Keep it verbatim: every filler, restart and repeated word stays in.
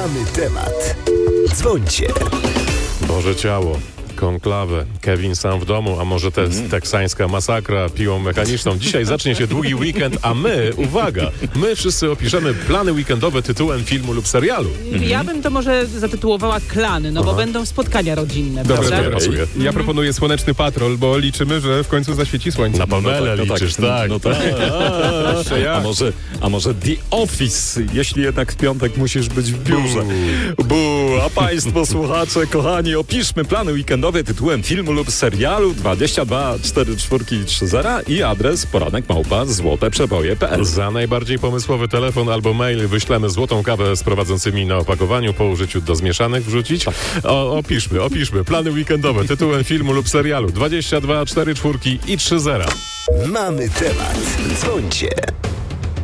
Mamy temat. Dzwońcie. Boże ciało, konklawę, Kevin sam w domu, a może też mm. teksańska masakra piłą mechaniczną. Dzisiaj zacznie się długi weekend, a my, uwaga, my wszyscy opiszemy plany weekendowe tytułem filmu lub serialu. Ja bym to może zatytułowała Klany, no Aha. bo będą spotkania rodzinne, Dobrze, prawda? pasuje. Ja proponuję Słoneczny Patrol, bo liczymy, że w końcu zaświeci słońce. Na Pamela no tak, liczysz, no tak. No tak. A, ja. a, może, a może The Office, jeśli jednak w piątek musisz być w biurze. Bu, a państwo słuchacze, kochani, opiszmy plany weekendowe tytułem filmu lub serialu dwadzieścia dwa cztery cztery trzy zero i adres poranek małpa złote przeboje kropka p l. Za najbardziej pomysłowy telefon albo mail wyślemy złotą kawę z prowadzącymi na opakowaniu, po użyciu do zmieszanych wrzucić. O, opiszmy, opiszmy plany weekendowe tytułem filmu lub serialu dwadzieścia dwa cztery cztery i trzy zera. Mamy temat. Dzwońcie.